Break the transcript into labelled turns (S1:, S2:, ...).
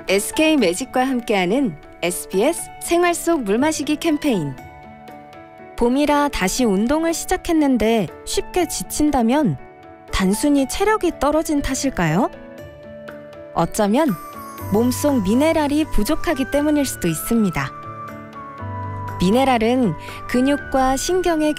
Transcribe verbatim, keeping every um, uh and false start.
S1: 에스케이매직과 함께하는 에스비에스 생활 속 물마시기 캠페인. 봄이라 다시 운동을 시작했는데 쉽게 지친다면 단순히 체력이 떨어진 탓일까요? 어쩌면 몸속 미네랄이 부족하기 때문일 수도 있습니다. 미네랄은 근육과 신경의